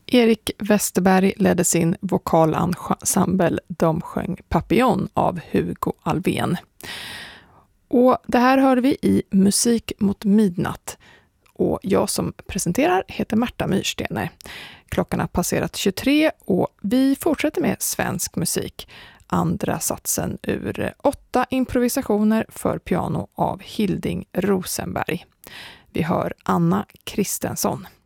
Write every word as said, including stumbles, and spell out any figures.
Erik Westerberg ledde sin vokalensemble De sjöng Papillon av Hugo Alvén. Och det här hörde vi i Musik mot midnatt. Och jag som presenterar heter Märta Myrstener. Klockan har passerat tjugotre och vi fortsätter med svensk musik. Andra satsen ur åtta improvisationer för piano av Hilding Rosenberg. Vi hör Anna Kristensson.